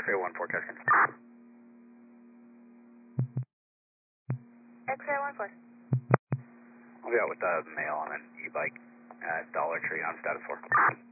X-ray 1 forecasting. X-ray 1-4. I'll be out with the mail on an e-bike at Dollar Tree on status 4.